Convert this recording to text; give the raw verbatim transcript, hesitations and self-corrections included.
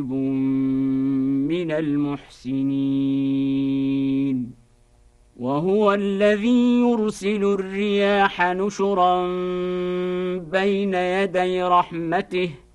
من المحسنين وهو الذي يرسل الرياح نشرا بين يدي رحمته